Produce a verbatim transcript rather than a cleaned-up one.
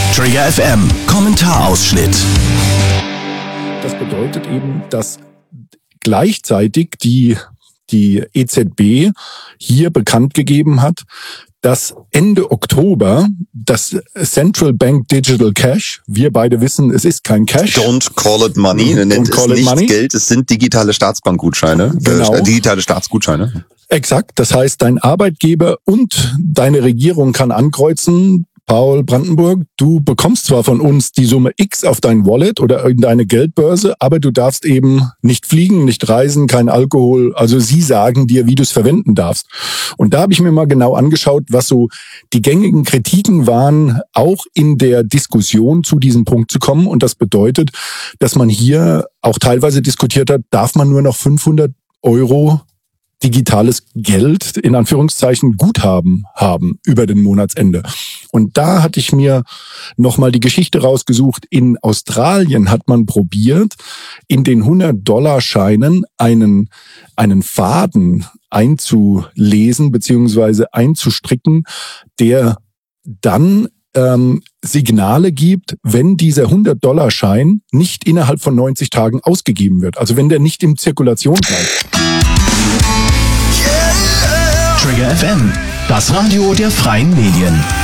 Trigger F M, Kommentarausschnitt. Das bedeutet eben, dass gleichzeitig die, die E Z B hier bekannt gegeben hat, dass Ende Oktober das Central Bank Digital Cash, wir beide wissen, es ist kein Cash. Don't call it money, Don't nennt es nicht money. Geld, es sind digitale Staatsbankgutscheine, Genau. äh, digitale Staatsgutscheine. Exakt, das heißt, dein Arbeitgeber und deine Regierung kann ankreuzen, Paul Brandenburg, du bekommst zwar von uns die Summe X auf dein Wallet oder in deine Geldbörse, aber du darfst eben nicht fliegen, nicht reisen, kein Alkohol. Also sie sagen dir, wie du es verwenden darfst. Und da habe ich mir mal genau angeschaut, was so die gängigen Kritiken waren, auch in der Diskussion zu diesem Punkt zu kommen. Und das bedeutet, dass man hier auch teilweise diskutiert hat, darf man nur noch fünfhundert Euro digitales Geld, in Anführungszeichen, Guthaben haben über den Monatsende. Und da hatte ich mir nochmal die Geschichte rausgesucht. In Australien hat man probiert, in den hundert-Dollar-Scheinen einen, einen Faden einzulesen bzw. einzustricken, der dann ähm, Signale gibt, wenn dieser hundert-Dollar-Schein nicht innerhalb von neunzig Tagen ausgegeben wird. Also wenn der nicht in Zirkulation bleibt. Trigger F M, das Radio der freien Medien.